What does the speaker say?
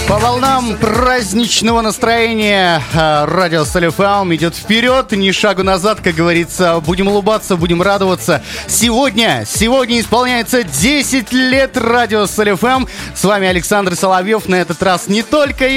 По волнам праздничного настроения радио Соль-ФМ идет вперед, ни шагу назад, как говорится. Будем улыбаться, будем радоваться. Сегодня исполняется 10 лет радио Соль-ФМ. С вами Александр Соловьев. На этот раз не только